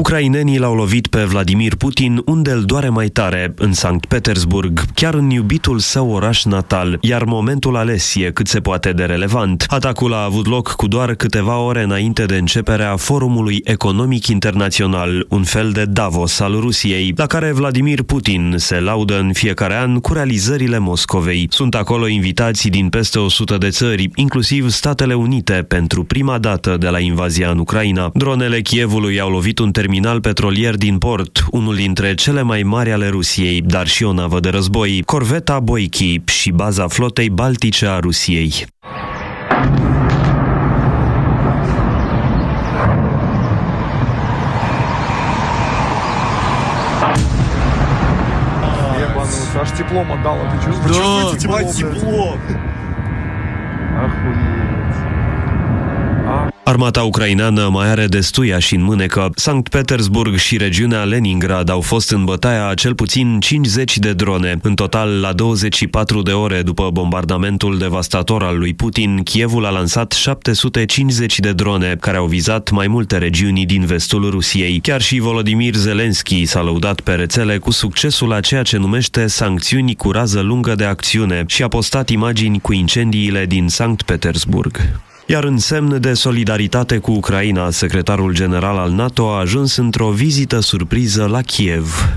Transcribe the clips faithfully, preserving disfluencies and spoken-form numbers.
Ucrainenii l-au lovit pe Vladimir Putin unde îl doare mai tare, în Sankt Petersburg, chiar în iubitul său oraș natal, iar momentul ales e cât se poate de relevant. Atacul a avut loc cu doar câteva ore înainte de începerea Forumului Economic Internațional, un fel de Davos al Rusiei, la care Vladimir Putin se laudă în fiecare an cu realizările Moscovei. Sunt acolo invitații din peste o sută de țări, inclusiv Statele Unite, pentru prima dată de la invazia în Ucraina. Dronele Kievului au lovit un terminal petrolier din port, unul dintre cele mai mari ale Rusiei, dar și o navă de război, corveta Boyki și baza flotei baltice a Rusiei. Аж теплом отдало, ты чувствуешь? Да, тепло. Охуеть. Armata ucraineană mai are destuia și în mânecă. Sankt Petersburg și regiunea Leningrad au fost în bătaia a cel puțin cincizeci de drone. În total, la douăzeci și patru de ore după bombardamentul devastator al lui Putin, Kievul a lansat șapte sute cincizeci de drone, care au vizat mai multe regiuni din vestul Rusiei. Chiar și Volodymyr Zelensky s-a lăudat pe rețele cu succesul a ceea ce numește sancțiuni cu rază lungă de acțiune și a postat imagini cu incendiile din Sankt Petersburg. Iar în semn de solidaritate cu Ucraina, secretarul general al NATO a ajuns într-o vizită surpriză la Kiev.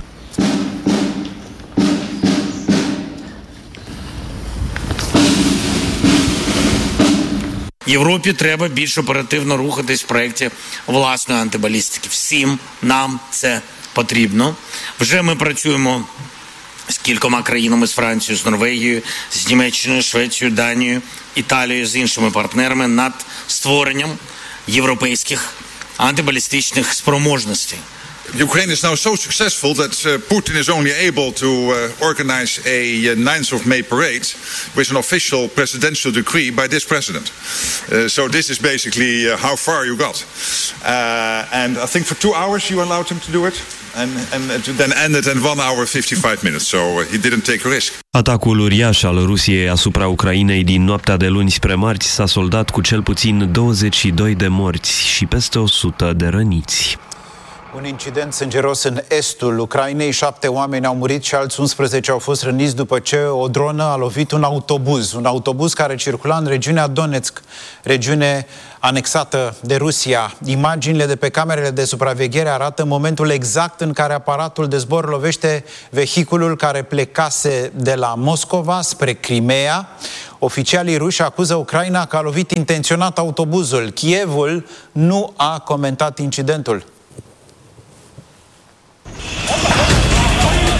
Європі треба більш оперативно рухатись в проєкті власної антибалістики. Всім нам це потрібно. Вже ми працюємо з кількома країнами, з Францією, з Норвегією, з Німеччиною, Швецією, Данією, Італією, з іншими партнерами над створенням європейських антибалістичних спроможностей. Ukraine is now so successful that uh, Putin is only able to uh, organize a uh, ninth of May parade with an official presidential decree by this president. Uh, so this is basically uh, how far you got. Uh, and I think for two hours you allowed him to do it. And, and then ended in one hour fifty-five minutes, so he didn't take a risk. Atacul uriaș al Rusiei asupra Ucrainei din noaptea de luni spre marți s-a soldat cu cel puțin douăzeci și doi de morți și peste o sută de răniți. Un incident sângeros în estul Ucrainei, șapte oameni au murit și alți unsprezece au fost răniți după ce o dronă a lovit un autobuz. Un autobuz care circula în regiunea Donetsk, regiune anexată de Rusia. Imaginile de pe camerele de supraveghere arată momentul exact în care aparatul de zbor lovește vehiculul care plecase de la Moscova spre Crimea. Oficialii ruși acuză Ucraina că a lovit intenționat autobuzul. Kievul nu a comentat incidentul.